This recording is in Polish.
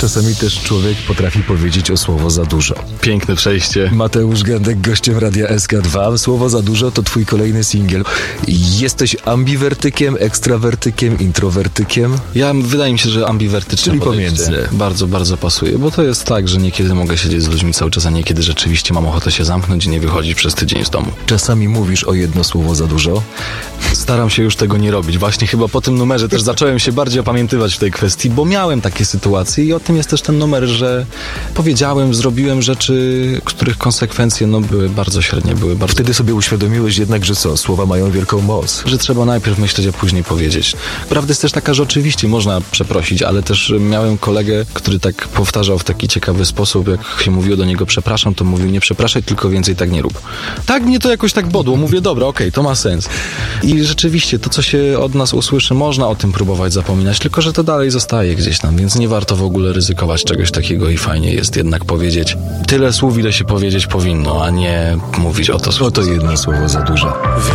czasami też człowiek potrafi powiedzieć o słowo za dużo. Piękne przejście. Mateusz Gędek, gościem Radia SK2. Słowo za dużo to twój kolejny singiel. Jesteś ambiwertykiem, ekstrawertykiem, introwertykiem? Wydaje mi się, że ambiwertyczne Czyli podejście pomiędzy. bardzo, bardzo pasuje, bo to jest tak, że niekiedy mogę siedzieć z ludźmi cały czas, a niekiedy rzeczywiście mam ochotę się zamknąć i nie wychodzić przez tydzień z domu. Czasami mówisz o jedno słowo za dużo? Staram się już tego nie robić. Właśnie chyba po tym numerze też zacząłem się bardziej opamiętywać w tej kwestii, bo miałem takie sytuacje i o tym jest też ten numer, że powiedziałem, zrobiłem rzeczy, których konsekwencje były bardzo średnie, były bardzo... Wtedy sobie uświadomiłeś jednak, że słowa mają wielką moc. Że trzeba najpierw myśleć, a później powiedzieć. Prawda jest też taka, że oczywiście można przeprosić, ale też miałem kolegę, który tak powtarzał w taki ciekawy sposób, jak się mówiło do niego przepraszam, to mówił nie przepraszaj, tylko więcej tak nie rób. Tak mnie to jakoś tak bodło. Mówię, dobra, okej, to ma sens. I rzeczywiście to, co się od nas usłyszy, można o tym próbować zapominać, tylko że to dalej zostaje gdzieś tam, więc nie warto w ogóle ryzykować czegoś takiego i fajnie jest jednak powiedzieć tyle słów, ile się powiedzieć powinno, a nie mówić o to słowo. Oto jedno słowo za dużo.